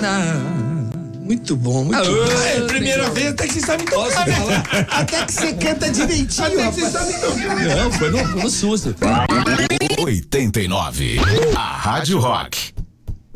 chorar. Muito bom, muito bom. Primeira vez até que você sabe tocar, né? Até que você canta direitinho, Até que rapaz. você sabe tocar. Não, foi no susto. 89. A Rádio Rock.